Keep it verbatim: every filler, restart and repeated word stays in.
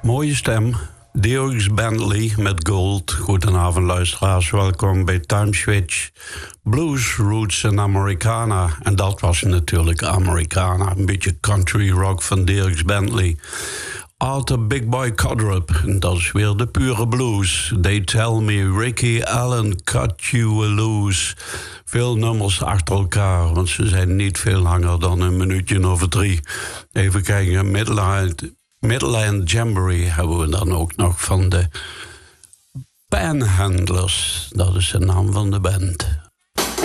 Mooie stem. Dierks Bentley met Gold. Goedenavond luisteraars, welkom bij Time Switch. Blues, Roots en Americana. En dat was natuurlijk Americana. Een beetje country rock van Dierks Bentley. Arthur Big Boy Codrup. En dat is weer de pure blues. They tell me Ricky Allen cut you a loose. Veel nummers achter elkaar, want ze zijn niet veel langer dan een minuutje over drie. Even kijken, Midland... Midland Jamboree hebben we dan ook nog van de Panhandlers. Dat is de naam van de band.